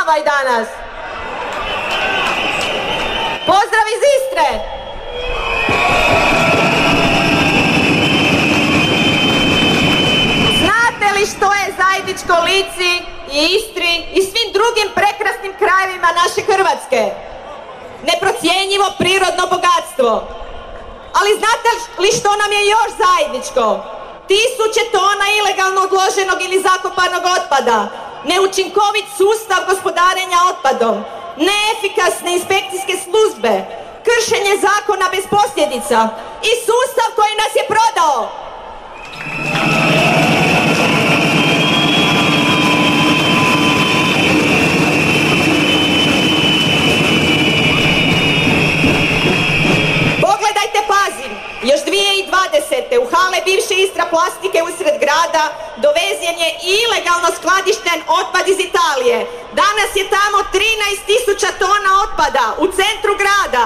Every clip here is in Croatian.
ovaj danas. Pozdrav iz Istre! Znate li što je zajedničko Lici i Istri i svim drugim prekrasnim krajevima naše Hrvatske? Neprocjenjivo prirodno bogatstvo. Ali znate li što nam je još zajedničko? 1000 tona ilegalno odloženog ili zakopanog otpada, neučinkovit sustav gospodarenja otpadom, neefikasne inspekcijske službe, kršenje zakona bez posljedica i sustav koji nas je prodao. Pogledajte, pazim, još 2020. u hale bivše Istra plastike usred grada dovezen je ilegalno skladišten otpad iz Italije. Danas je tamo 13.000 tona otpada u centru grada.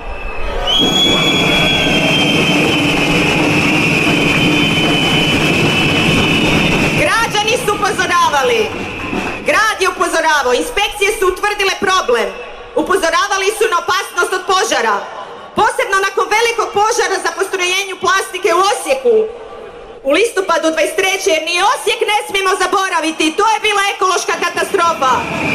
Građani su upozoravali, grad je upozoravao, inspekcije su utvrdile problem, upozoravali su na opasnost od požara. Posebno nakon velikog požara za postrojenju plastike u Osijeku u listopadu 23. jer ni Osijek ne smijemo zaboraviti, to je bila ekološka katastrofa.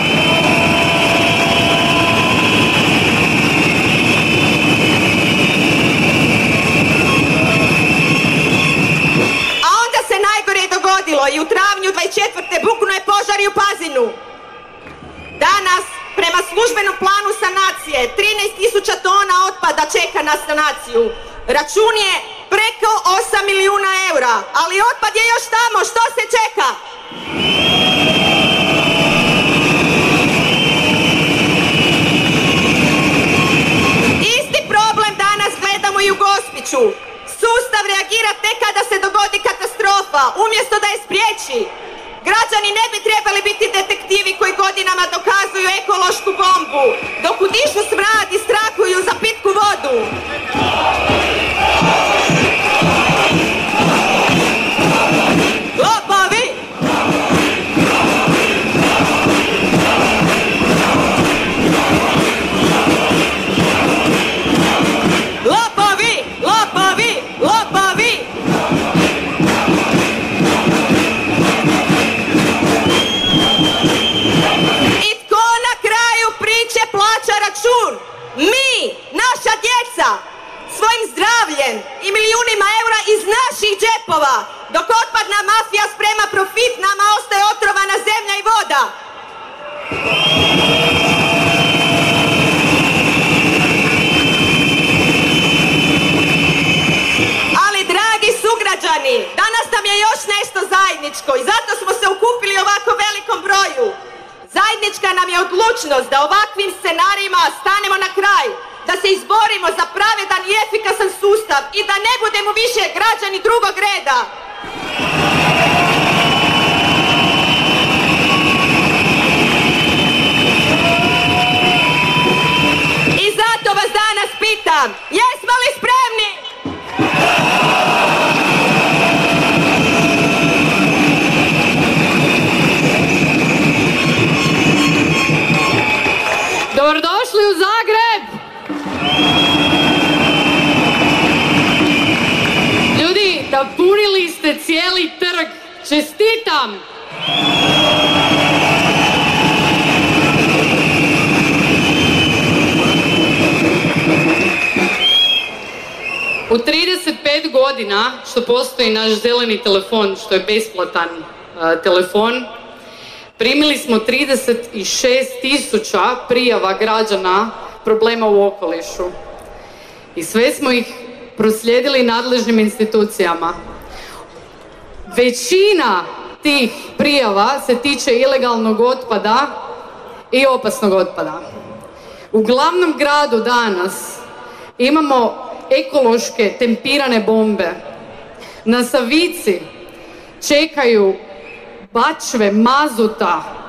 A onda se najgore dogodilo i u travnju 24. buknuo je požar i u Pazinu. Danas, prema službenom planu sanacije, 13.000 tona otpada čeka na sanaciju. Račun je preko 8 milijuna eura, ali otpad je još tamo, što se čeka? Isti problem danas gledamo i u Gospiću. Sustav reagira tek kada se dogodi katastrofa, umjesto da je spriječi. Građani ne bi trebali biti detektivi koji godinama dokazuju ekološku bombu, dok udišu smrad i strahuju za pitku vodu. Lopovi! Lopovi! Lopovi! Lopovi! Plaća račun. Mi, naša djeca, svojim zdravljem i milijunima eura iz naših džepova, dok otpadna mafija sprema profit, nama ostaje otrovana zemlja i voda. Ali, dragi sugrađani, danas nam je još nešto zajedničko i zato smo se okupili u ovako velikom broju. Zajednička nam je odlučnost da ovakvim scenarijima stanemo na kraj, da se izborimo za pravedan i efikasan sustav i da ne budemo više građani drugog reda. I zato vas danas pitam, jesmo li spremni? Dobrodošli u Zagreb! Ljudi, napunili ste cijeli trg. Čestitam! U 35 godina što postoji naš zeleni telefon, što je besplatan telefon, primili smo 36.000 prijava građana problema u okolišu i sve smo ih proslijedili nadležnim institucijama. Većina tih prijava se tiče ilegalnog otpada i opasnog otpada. U glavnom gradu danas imamo ekološke tempirane bombe. Na Savici čekaju bačve mazuta